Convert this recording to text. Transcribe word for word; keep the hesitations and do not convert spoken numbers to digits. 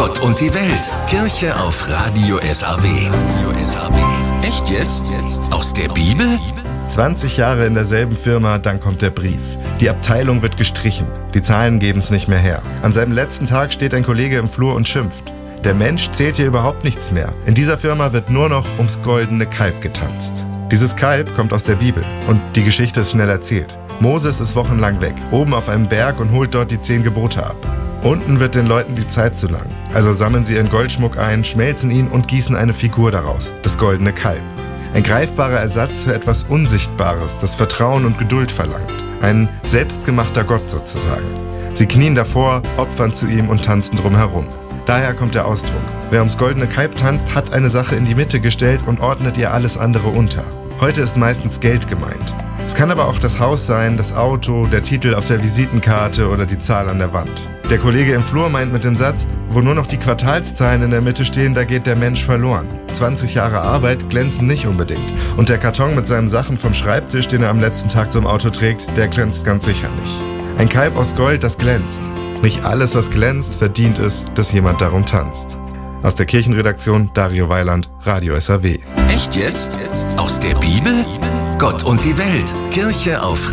Gott und die Welt. Kirche auf Radio S A W. Echt jetzt? Aus der Bibel? zwanzig Jahre in derselben Firma, dann kommt der Brief. Die Abteilung wird gestrichen. Die Zahlen geben es nicht mehr her. An seinem letzten Tag steht ein Kollege im Flur und schimpft. Der Mensch zählt hier überhaupt nichts mehr. In dieser Firma wird nur noch ums goldene Kalb getanzt. Dieses Kalb kommt aus der Bibel und die Geschichte ist schnell erzählt. Moses ist wochenlang weg, oben auf einem Berg und holt dort die zehn Gebote ab. Unten wird den Leuten die Zeit zu lang. Also sammeln sie ihren Goldschmuck ein, schmelzen ihn und gießen eine Figur daraus, das goldene Kalb. Ein greifbarer Ersatz für etwas Unsichtbares, das Vertrauen und Geduld verlangt. Ein selbstgemachter Gott sozusagen. Sie knien davor, opfern zu ihm und tanzen drumherum. Daher kommt der Ausdruck. Wer ums goldene Kalb tanzt, hat eine Sache in die Mitte gestellt und ordnet ihr alles andere unter. Heute ist meistens Geld gemeint. Es kann aber auch das Haus sein, das Auto, der Titel auf der Visitenkarte oder die Zahl an der Wand. Der Kollege im Flur meint mit dem Satz, wo nur noch die Quartalszahlen in der Mitte stehen, da geht der Mensch verloren. zwanzig Jahre Arbeit glänzen nicht unbedingt. Und der Karton mit seinen Sachen vom Schreibtisch, den er am letzten Tag zum Auto trägt, der glänzt ganz sicher nicht. Ein Kalb aus Gold, das glänzt. Nicht alles, was glänzt, verdient es, dass jemand darum tanzt. Aus der Kirchenredaktion Dario Weiland, Radio S A W. Echt jetzt? Aus der Bibel? Gott und die Welt. Kirche auf